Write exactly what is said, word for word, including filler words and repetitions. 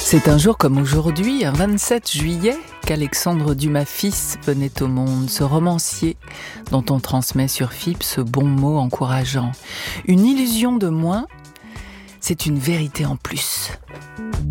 C'est un jour comme aujourd'hui, un vingt-sept juillet, qu'Alexandre Dumas fils venait au monde, ce romancier dont on transmet sur F I P ce bon mot encourageant. Une illusion de moins, c'est une vérité en plus.